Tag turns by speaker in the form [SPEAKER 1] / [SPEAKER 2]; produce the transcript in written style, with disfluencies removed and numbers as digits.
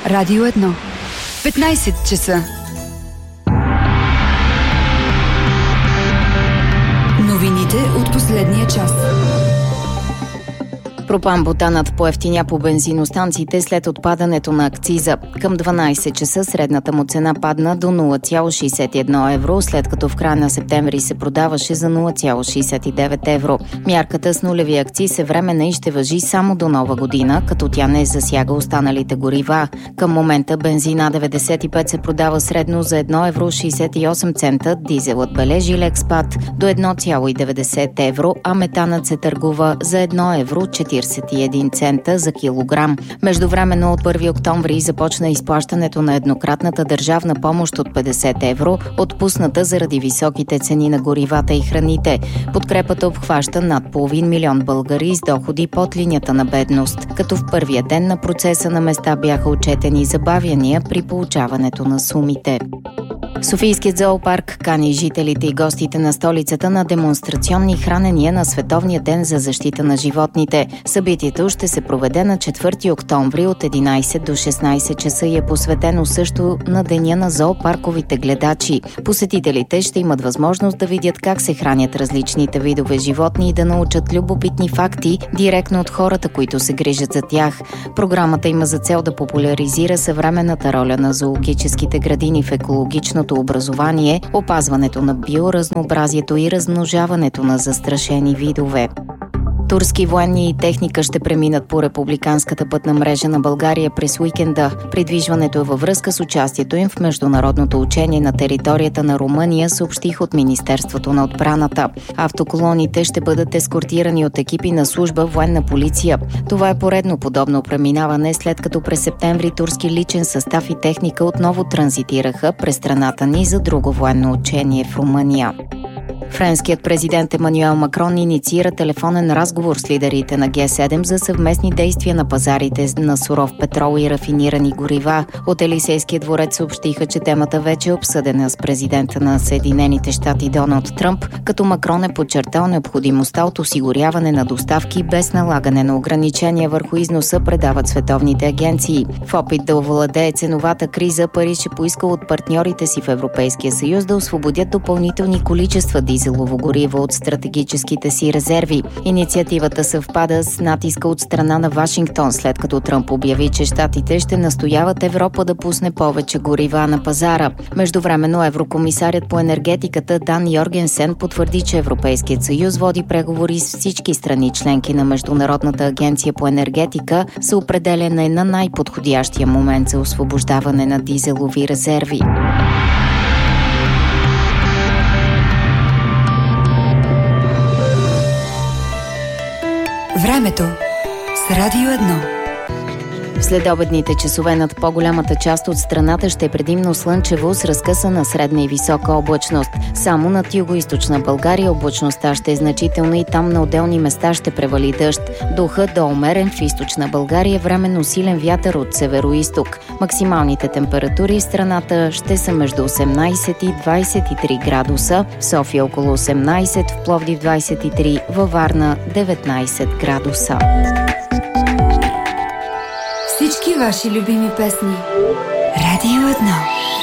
[SPEAKER 1] Радио 1. 15 часа. Новините от последния час.
[SPEAKER 2] Пропан-бутанът поевтиня по бензиностанциите след отпадането на акциза. Към 12 часа средната му цена падна до 0,61 евро, след като в края на септември се продаваше за 0,69 евро. Мярката с нулеви акциз е временна и ще важи само до Нова година, като тя не засяга останалите горива. Към момента бензин А95 се продава средно за 1 евро 68 цента, дизелът бележи лек спад до 1,90 евро, а метанът се търгува за 1 евро 41 цента за килограм. Междувременно от 1 октомври започна изплащането на еднократната държавна помощ от 50 евро, отпусната заради високите цени на горивата и храните. Подкрепата обхваща над половин милион българи с доходи под линията на бедност, като в първия ден на процеса на места бяха отчетени забавяния при получаването на сумите. Софийският зоопарк кани жителите и гостите на столицата на демонстрационни хранения на Световния ден за защита на животните. Събитието ще се проведе на 4 октомври от 11 до 16 часа и е посветено също на Деня на зоопарковите гледачи. Посетителите ще имат възможност да видят как се хранят различните видове животни и да научат любопитни факти директно от хората, които се грижат за тях. Програмата има за цел да популяризира съвременната роля на зоологическите градини в екологичното образование, опазването на биоразнообразието и размножаването на застрашени видове. Турски военни и техника ще преминат по републиканската пътна мрежа на България през уикенда. Придвижването е във връзка с участието им в международното учение на територията на Румъния, съобщих от Министерството на отбраната. Автоколоните ще бъдат ескортирани от екипи на служба военна полиция. Това е поредно подобно преминаване, след като през септември турски личен състав и техника отново транзитираха през страната ни за друго военно учение в Румъния. Френският президент Емануел Макрон инициира телефонен разговор с лидерите на Г7 за съвместни действия на пазарите на суров петрол и рафинирани горива. От Елисейския дворец съобщиха, че темата вече е обсъдена с президента на Съединените щати Доналд Тръмп, като Макрон е подчертал необходимостта от осигуряване на доставки без налагане на ограничения върху износа, предават световните агенции. В опит да овладее ценовата криза, Париж е поискал от партньорите си в Европейския съюз да освободят допълнителни количества дизелово гориво от стратегическите си резерви. Инициативата съвпада с натиска от страна на Вашингтон, след като Тръмп обяви, че щатите ще настояват Европа да пусне повече горива на пазара. Междувременно еврокомисарят по енергетиката Дан Йоргенсен потвърди, че Европейският съюз води преговори с всички страни членки на Международната агенция по енергетика за определяне на най-подходящия момент за освобождаване на дизелови резерви.
[SPEAKER 1] Времето с Радио 1.
[SPEAKER 2] В следобедните часове над по-голямата част от страната ще е предимно слънчево с разкъсана средна и висока облачност. Само над югоизточна България облачността ще е значителна и там на отделни места ще превали дъжд. Духът до умерен в източна България, временно силен вятър от североизток. Максималните температури в страната ще са между 18 и 23 градуса, в София около 18, в Пловдив 23, във Варна 19 градуса.
[SPEAKER 1] Всички ваши любими песни. Радио 1.